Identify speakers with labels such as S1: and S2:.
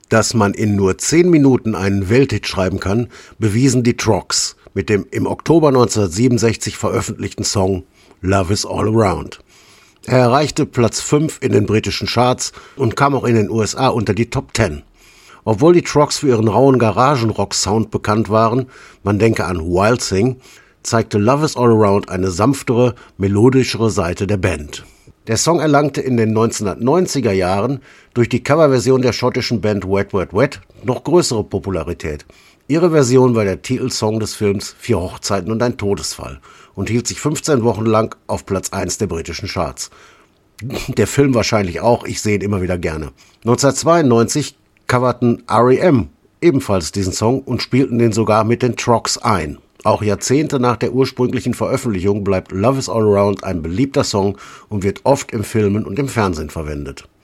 S1: Dass man in nur 10 Minuten einen Welthit schreiben kann, bewiesen die Troggs mit dem im Oktober 1967 veröffentlichten Song Love is All Around. Er erreichte Platz 5 in den britischen Charts und kam auch in den USA unter die Top 10. Obwohl die Troggs für ihren rauen Garagenrock-Sound bekannt waren, man denke an Wild Thing, zeigte Love is All Around eine sanftere, melodischere Seite der Band. Der Song erlangte in den 1990er Jahren durch die Coverversion der schottischen Band Wet Wet Wet noch größere Popularität. Ihre Version war der Titelsong des Films 4 Hochzeiten und ein Todesfall und hielt sich 15 Wochen lang auf Platz 1 der britischen Charts. Der Film wahrscheinlich auch, ich sehe ihn immer wieder gerne. 1992 coverten R.E.M. ebenfalls diesen Song und spielten den sogar mit den Troggs ein. Auch Jahrzehnte nach der ursprünglichen Veröffentlichung bleibt Love is All Around ein beliebter Song und wird oft im Filmen und im Fernsehen verwendet.